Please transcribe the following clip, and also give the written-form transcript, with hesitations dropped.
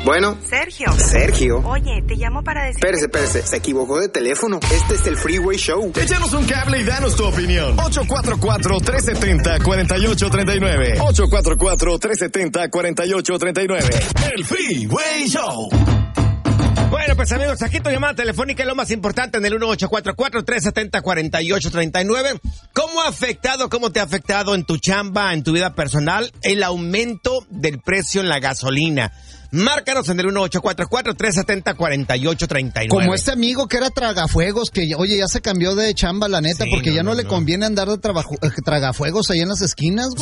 Bueno. Sergio. Oye, te llamo para decir... Espérese. Se equivocó de teléfono. Este es el Freeway Show. Échanos un cable y danos tu opinión. 844-370-4839. 844-370-4839. El Freeway Show. Bueno, pues amigos, aquí tu llamada telefónica es lo más importante en el 1844-370-4839. ¿Cómo te ha afectado en tu chamba, en tu vida personal, el aumento del precio en la gasolina? Márcanos en el 1844-370-4839. Como este amigo que era tragafuegos, que oye, ya se cambió de chamba, la neta, sí, porque ya no le conviene andar de tragafuegos ahí en las esquinas, güey.